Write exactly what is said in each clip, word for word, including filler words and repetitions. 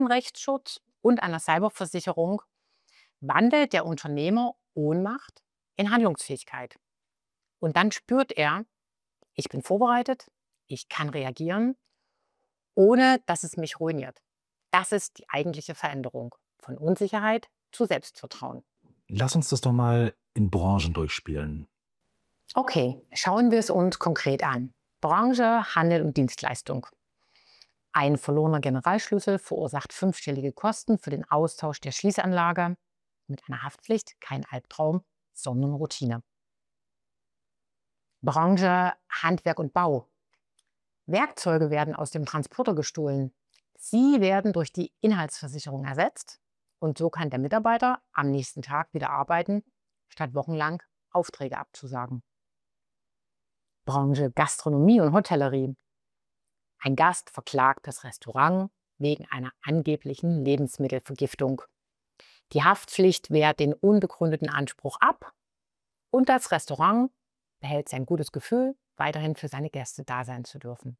Datenrechtsschutz und einer Cyberversicherung wandelt der Unternehmer Ohnmacht in Handlungsfähigkeit. Und dann spürt er, ich bin vorbereitet, ich kann reagieren, ohne dass es mich ruiniert. Das ist die eigentliche Veränderung von Unsicherheit zu Selbstvertrauen. Lass uns das doch mal in Branchen durchspielen. Okay, schauen wir es uns konkret an. Branche, Handel und Dienstleistung. Ein verlorener Generalschlüssel verursacht fünfstellige Kosten für den Austausch der Schließanlage. Mit einer Haftpflicht kein Albtraum, sondern Routine. Branche, Handwerk und Bau. Werkzeuge werden aus dem Transporter gestohlen. Sie werden durch die Inhaltsversicherung ersetzt und so kann der Mitarbeiter am nächsten Tag wieder arbeiten, statt wochenlang Aufträge abzusagen. Branche Gastronomie und Hotellerie. Ein Gast verklagt das Restaurant wegen einer angeblichen Lebensmittelvergiftung. Die Haftpflicht wehrt den unbegründeten Anspruch ab und das Restaurant behält sein gutes Gefühl, weiterhin für seine Gäste da sein zu dürfen.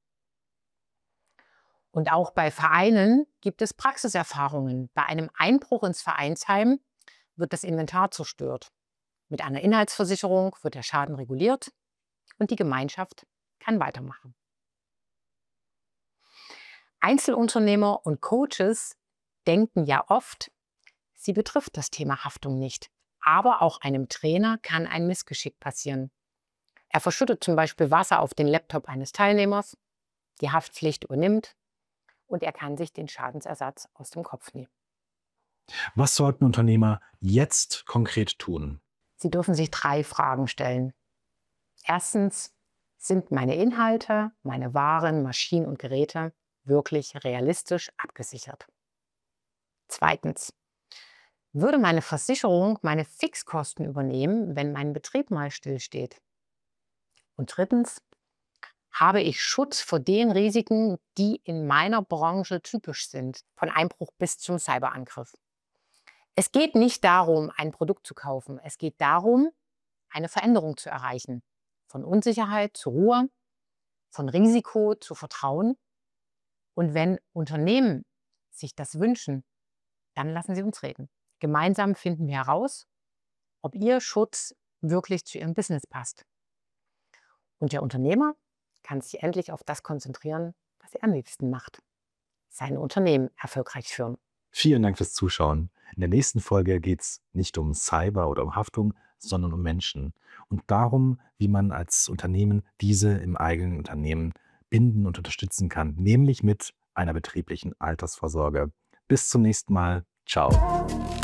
Und auch bei Vereinen gibt es Praxiserfahrungen. Bei einem Einbruch ins Vereinsheim wird das Inventar zerstört. Mit einer Inhaltsversicherung wird der Schaden reguliert und die Gemeinschaft kann weitermachen. Einzelunternehmer und Coaches denken ja oft, sie betrifft das Thema Haftung nicht. Aber auch einem Trainer kann ein Missgeschick passieren. Er verschüttet zum Beispiel Wasser auf den Laptop eines Teilnehmers, die Haftpflicht übernimmt und er kann sich den Schadensersatz aus dem Kopf nehmen. Was sollten Unternehmer jetzt konkret tun? Sie dürfen sich drei Fragen stellen. Erstens, sind meine Inhalte, meine Waren, Maschinen und Geräte wirklich realistisch abgesichert? Zweitens, würde meine Versicherung meine Fixkosten übernehmen, wenn mein Betrieb mal stillsteht? Und drittens, habe ich Schutz vor den Risiken, die in meiner Branche typisch sind, von Einbruch bis zum Cyberangriff? Es geht nicht darum, ein Produkt zu kaufen. Es geht darum, eine Veränderung zu erreichen. Von Unsicherheit zu Ruhe, von Risiko zu Vertrauen. Und wenn Unternehmen sich das wünschen, dann lassen Sie uns reden. Gemeinsam finden wir heraus, ob Ihr Schutz wirklich zu Ihrem Business passt. Und der Unternehmer kann sich endlich auf das konzentrieren, was er am liebsten macht. Sein Unternehmen erfolgreich führen. Vielen Dank fürs Zuschauen. In der nächsten Folge geht es nicht um Cyber oder um Haftung, sondern um Menschen und darum, wie man als Unternehmen diese im eigenen Unternehmen binden und unterstützen kann, nämlich mit einer betrieblichen Altersvorsorge. Bis zum nächsten Mal. Ciao.